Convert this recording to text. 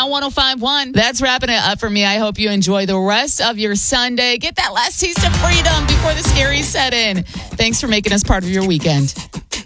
Now 105.1. That's wrapping it up for me. I hope you enjoy the rest of your Sunday. Get that last taste of freedom before the scary set in. Thanks for making us part of your weekend.